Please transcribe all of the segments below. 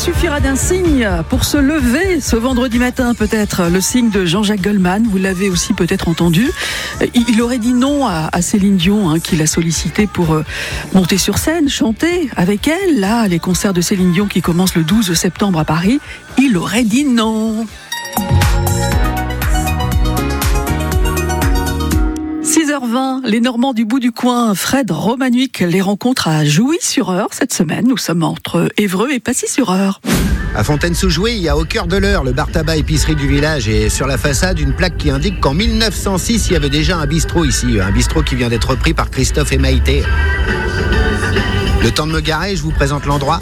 suffira d'un signe pour se lever ce vendredi matin, peut-être. Le signe de Jean-Jacques Goldman, vous l'avez aussi peut-être entendu. Il aurait dit non à Céline Dion, qui l'a sollicité pour monter sur scène, chanter avec elle. Là, les concerts de Céline Dion qui commencent le 12 septembre à Paris. Il aurait dit non. 6h20, les Normands du bout du coin, Fred Romanuik les rencontre à Jouy-sur-Eure cette semaine. Nous sommes entre Évreux et Passy-sur-Eure. À Fontaine-sous-Jouy, il y a au cœur de l'Eure le bar tabac épicerie du village et sur la façade une plaque qui indique qu'en 1906 il y avait déjà un bistrot ici, un bistrot qui vient d'être repris par Christophe et Maïté. Le temps de me garer, je vous présente l'endroit.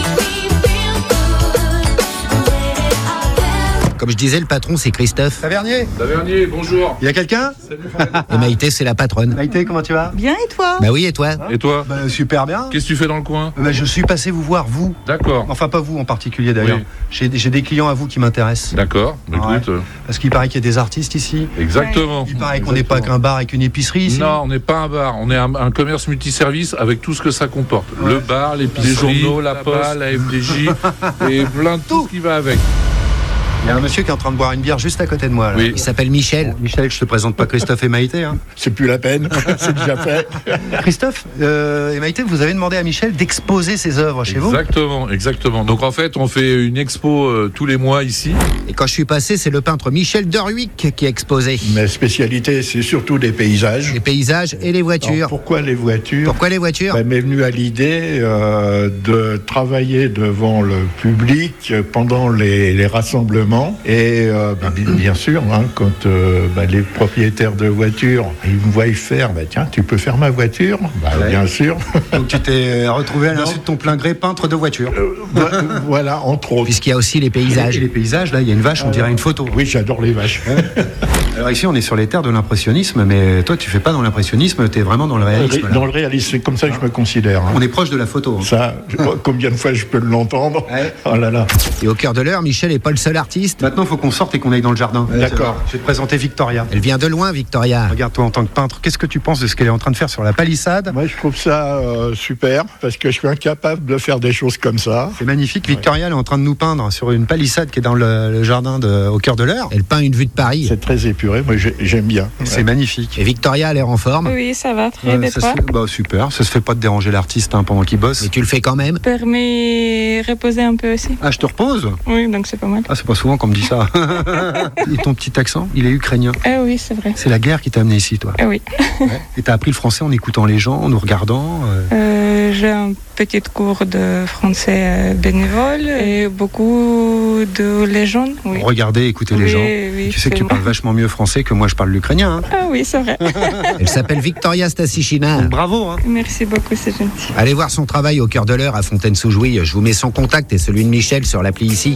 Comme je disais, le patron, c'est Christophe. Tavernier, bonjour. Il y a quelqu'un? Et Maïté, c'est la patronne. Maïté, comment tu vas? Bien, et toi? Bah oui, et toi? Et toi? Super bien. Qu'est-ce que tu fais dans le coin? Je suis passé vous voir, vous. D'accord. Enfin, pas vous en particulier d'ailleurs. Oui. J'ai des clients à vous qui m'intéressent. D'accord, écoute. Parce qu'il paraît qu'il y a des artistes ici. Exactement. Il paraît qu'on n'est pas qu'un bar avec une épicerie ici. Non, on n'est pas un bar, on est un commerce multiservice avec tout ce que ça comporte. Ouais. Le bar, l'épicerie, les journaux, la poste, la FDJ et plein de tout ce qui va avec. Il y a un monsieur qui est en train de boire une bière juste à côté de moi. Là. Oui. Il s'appelle Michel. Michel, je te présente pas Christophe et Maïté. C'est plus la peine, c'est déjà fait. Christophe et Maïté, vous avez demandé à Michel d'exposer ses œuvres chez vous. Exactement. Donc en fait, on fait une expo tous les mois ici. Et quand je suis passé, c'est le peintre Michel Derhuic qui a exposé. Ma spécialité, c'est surtout les paysages. Les paysages et les voitures. Alors, pourquoi les voitures? M'est venue à l'idée de travailler devant le public pendant les rassemblements. Et bien sûr, quand les propriétaires de voitures, ils me voient faire, tiens, tu peux faire ma voiture? Bien sûr. Donc tu t'es retrouvé à l'insu de ton plein gré peintre de voiture. Voilà, entre autres. Puisqu'il y a aussi les paysages. Et les paysages, là, il y a une vache, on dirait une photo. Oui, j'adore les vaches. Alors ici, on est sur les terres de l'impressionnisme, mais toi, tu fais pas dans l'impressionnisme, tu es vraiment dans le réalisme. Dans le réalisme, c'est comme ça que je me considère. On est proche de la photo. Ça, combien de fois je peux l'entendre? Oh là là. Et au cœur de l'Eure, Michel n'est pas le seul artiste. Maintenant, il faut qu'on sorte et qu'on aille dans le jardin. D'accord. Je vais te présenter Victoria. Elle vient de loin, Victoria. Regarde, toi, en tant que peintre, qu'est-ce que tu penses de ce qu'elle est en train de faire sur la palissade? Moi, je trouve ça super, parce que je suis incapable de faire des choses comme ça. C'est magnifique. Victoria, elle est en train de nous peindre sur une palissade qui est dans le jardin au cœur de l'Eure. Elle peint une vue de Paris. C'est très épuré, moi j'aime bien. C'est magnifique. Et Victoria, elle est en forme? Oui, ça va, très bien. Super, ça se fait pas de déranger l'artiste pendant qu'il bosse. Mais tu le fais quand même? Permet de reposer un peu aussi. Ah, je te repose? Oui, donc c'est pas mal. Ah, c'est pas souvent qu'on me dit ça. Et ton petit accent, il est ukrainien. Ah oui, c'est vrai. C'est la guerre qui t'a amené ici, toi? Ah oui. Et t'as appris le français en écoutant les gens, en nous regardant J'ai un petit cours de français bénévole et beaucoup de légendes. Oui. Regarder, écouter les gens. Oui, tu sais que tu parles vachement mieux français que moi je parle l'ukrainien. Ah oui, c'est vrai. Elle s'appelle Victoria Stasichina. Bravo. Merci beaucoup, c'est gentil. Allez voir son travail au cœur de l'Eure à Fontaine-sous-Jouy. Je vous mets son contact et celui de Michel sur l'appli ici.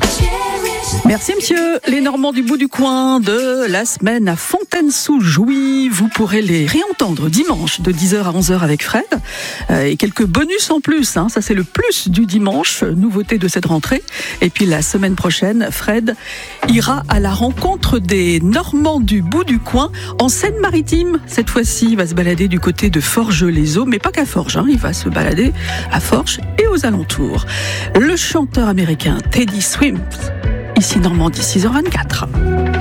Merci monsieur. Les Normands du bout du coin de la semaine à Fontaine-sous-Jouy. Vous pourrez les réentendre dimanche de 10h à 11h avec Fred. Et quelques bonus en plus. Ça c'est le plus du dimanche. Nouveauté de cette rentrée. Et puis la semaine prochaine, Fred ira à la rencontre des Normands du bout du coin en Seine-Maritime. Cette fois-ci, il va se balader du côté de Forges-les-Eaux. Mais pas qu'à Forges. Il va se balader à Forges et aux alentours. Le chanteur américain Teddy Swims. Ici Normandie, 6h24.